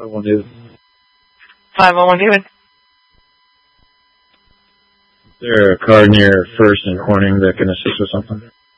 512. 501 David. Is there a car near First and Corning that can assist with something?